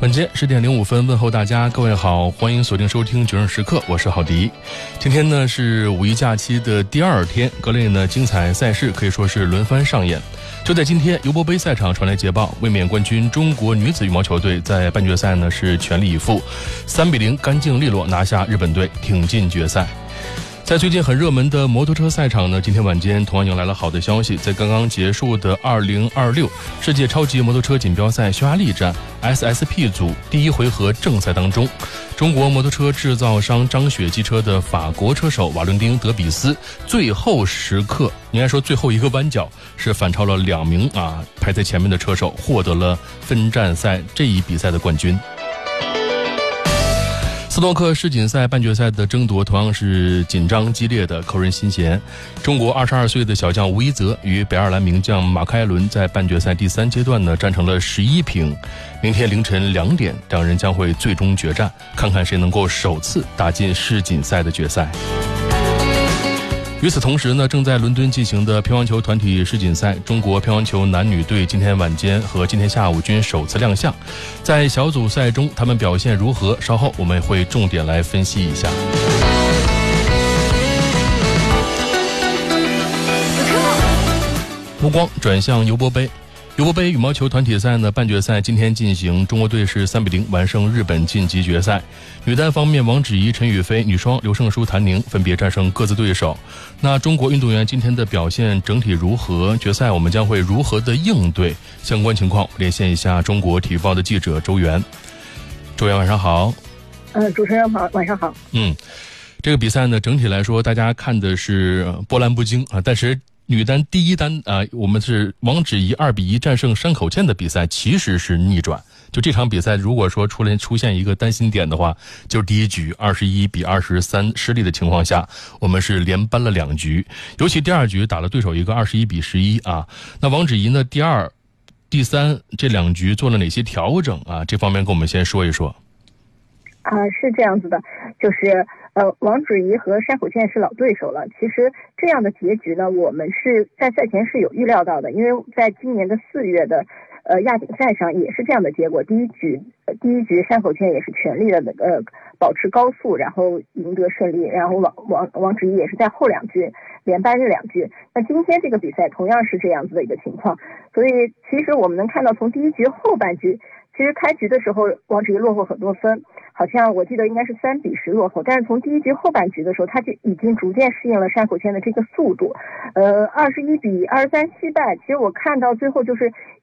晚间10点05分，问候大家，各位好，欢迎锁定收听决胜时刻，我是郝迪。今天呢是五一假期的第二天，各类呢精彩赛事可以说是轮番上演。就在今天，尤伯杯赛场传来捷报，卫冕冠军中国女子羽毛球队在半决赛呢是全力以赴，3-0干净利落拿下日本队，挺进决赛。在最近很热门的摩托车赛场呢，今天晚间同样迎来了好的消息。在刚刚结束的2026世界超级摩托车锦标赛匈牙利站 SSP 组第一回合正赛当中，中国摩托车制造商张雪机车的法国车手瓦伦丁·德比斯最后时刻，应该说最后一个弯角是反超了2名排在前面的车手，获得了分站赛这一比赛的冠军。斯诺克世锦赛半决赛的争夺同样是紧张激烈的，扣人心弦。中国22岁的小将吴一泽与北爱尔兰名将马克艾伦在半决赛第3阶段呢战成了11平。明天凌晨2点，两人将会最终决战，看看谁能够首次打进世锦赛的决赛。与此同时呢，正在伦敦进行的乒乓球团体世锦赛，中国乒乓球男女队今天晚间和今天下午均首次亮相。在小组赛中，他们表现如何？稍后我们会重点来分析一下。目光转向尤伯杯。尤伯杯羽毛球团体赛呢，半决赛今天进行，中国队是3-0完胜日本晋级决赛。女单方面，王芷怡、陈雨菲，女双刘胜书、谭宁分别战胜各自对手。那中国运动员今天的表现整体如何？决赛我们将会如何的应对？相关情况连线一下中国体育报的记者周元。周元晚上好。 主持人好，晚上好。 这个比赛呢，整体来说大家看的是波澜不惊但是女单第一单我们是王芷怡2-1战胜山口茜的比赛，其实是逆转。就这场比赛，如果说出现一个担心点的话，就是第一局21-23失利的情况下，我们是连扳了2局，尤其第二局打了对手一个21-11那王芷怡呢，第2、第3这2局做了哪些调整这方面跟我们先说一说。 是这样子的，就是王芷怡和山口茜是老对手了。其实这样的结局呢，我们是在赛前是有预料到的，因为在今年的4月的亚锦赛上也是这样的结果。第一局山口茜也是全力的保持高速，然后赢得胜利，然后王芷怡也是在后2局连扳这2局。那今天这个比赛同样是这样子的一个情况，所以其实我们能看到，从第一局后半局，其实开局的时候王芷怡落后很多分，好像我记得应该是3-10落后，但是从第一局后半局的时候，他就已经逐渐适应了山口茜的这个速度，21-23惜败。其实我看到最后就是